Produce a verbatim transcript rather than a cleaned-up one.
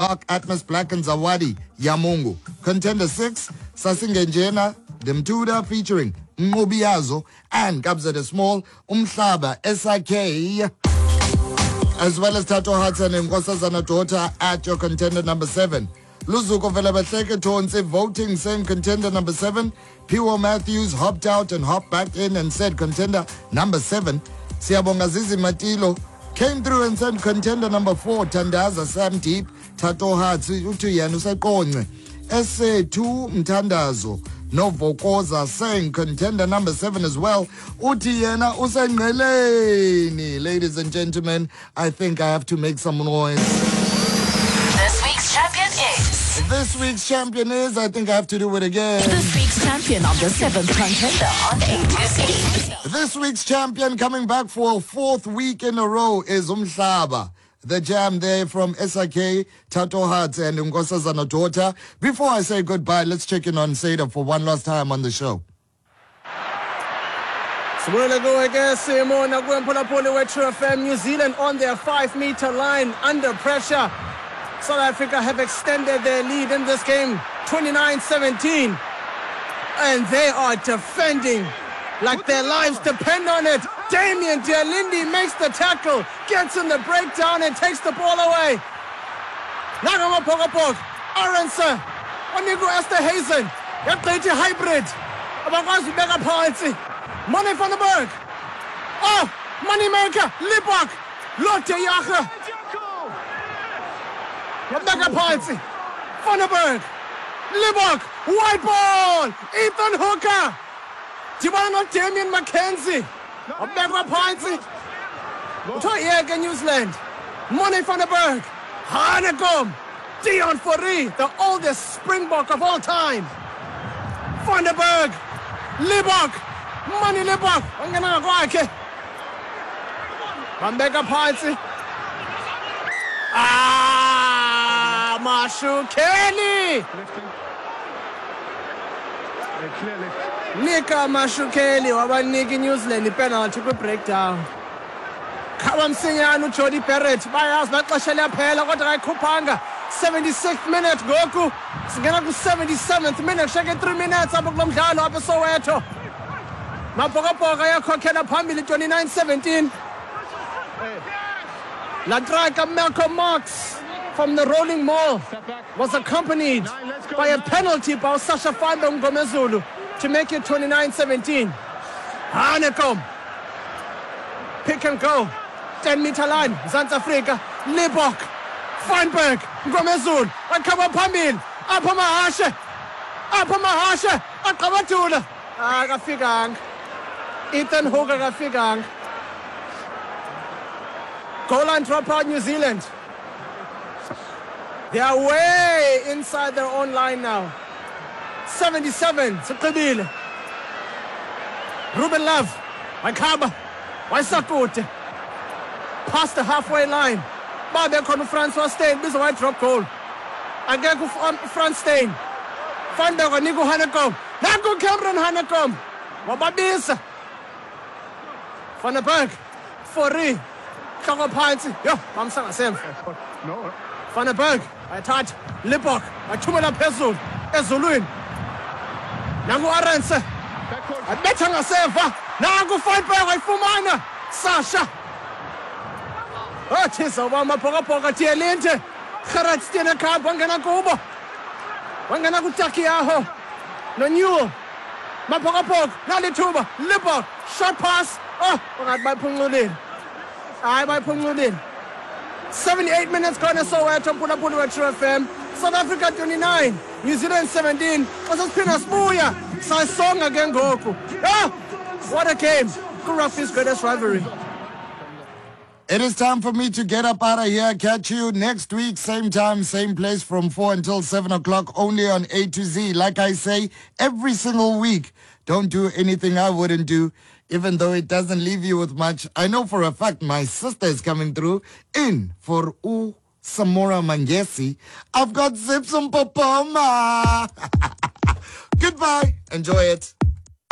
Park, Atmos Black and Zawadi, Yamungu. Contender six, Sasingenjena, Demtuda featuring Ngobiazo and Kabza the Small, Umhlaba, S I K. As well as Tato Hudson and Nkosazana Daughter at your contender number seven. Luzuko Velabatleke Tonse voting same contender number seven. Piwo Matthews hopped out and hopped back in and said contender number seven. Siyabonga Zizi Matilo came through and said contender number four. Tandaza Sam Deep Tato Hudson Utuyanu Sakonye. S A two Mtandazo Novokoza saying contender number seven as well. Utiyena Usengeleni. Ladies and gentlemen, I think I have to make some noise. This week's champion is... This week's champion is, I think I have to do it again. This week's champion of the seventh contender on A to Z. This week's champion coming back for a fourth week in a row is Umhlaba. The jam there from S I K, Tato Hats and Nkosazana Daughter. Before I say goodbye, let's check in on Seda for one last time on the show. True F M, New Zealand on their five-meter line under pressure. South Africa have extended their lead in this game, twenty-nine seventeen. And they are defending like their lives depend on it. Damian Dialindi makes the tackle, gets in the breakdown and takes the ball away. Nagama Pogapog, Aronson, Onigo Esterhazen, Yakriti Hybrid, Abagazi Mega Policy, Money van den Berg. Oh, Moneymaker, Lipok, Lotte Yacha. Mega Policy, Van den Berg, Lipok, white ball, Ethan Hooker. Jibano Damien McKenzie. Obegwa Pansy. Toyega New Zealand. Money van den Berg. Hanekom. Dion Fourie, the oldest Springbok of all time. Van den Berg. Libok. Money Libok. Angana Gwake. Obegwa Pansy. Ah, Mashukeli. Nika Mashukeli wabaniki New Zealand penalty ku breakdown. Khaba Msinyane uJody Barrett bayazi baxesha liyaphela kodwa akayikhuphanga. seventy-sixth minute ngoku singena ku seventy-seventh minute shake three minutes apho kulo mdlalo apha eSoweto. Mabhokabhoka yakhokhela phambili twenty-nine seventeen. La Traika Malcolm Marx from the Rolling Mall was accompanied by a penalty by Sasha Fanda Ngomezulu to make it twenty-nine seventeen. Hanekom. Pick and go. ten meter line. South Africa. Libok. Feinberg. Ngomezulu. Akaba Pamil. Apa Mahashe. Apa Mahashe. Akabatula. Ah, kafigang. Ethan Hooker kafigang. Goal line dropout New Zealand. They are way inside their own line now. seventy-seven, Siqibile. Ruben Love, Makaba, Waisakote. Past the halfway line. Babe khona uFrancois Steyn, bizo white drop goal. Akekho uFrans Steyn. Fanda kwanika uHanekom. Naku Cameron Hanekom. Wababisa. Van den Berg, Fourie. Hloko phansi. Yo, bamsa ngasemva. No. Van den Berg, ayathatha. Libok, athumela phezulu. Ezulwini. Nangu Arendse. Abetha ngasemva. Nangu Feinberg ayifumana. Sasha. Athi zoba amabhokabhoka Dialindi. Gerard Steenekamp wangena kubo. Wangena kuTakiaho. NoNewell. Mabhokabhoka nalithuba. Libok, short pass. Oh, ungathi bayiphunculile. Hayi bayiphunculile. seventy-eight minutes gone Soweto mphulaphuli we-True F M. South Africa twenty-nine, New Zealand seventeen. Sasiphinda sibuya sayisonga ke ngoku. Ah, what a game. Rugby's greatest rivalry. It is time for me to get up out of here. Catch you next week, same time, same place from four until seven o'clock, only on A to Z. Like I say, every single week, don't do anything I wouldn't do, even though it doesn't leave you with much. I know for a fact my sister is coming through in for U Samora Mangesi. I've got Zips and Popoma. Goodbye. Enjoy it.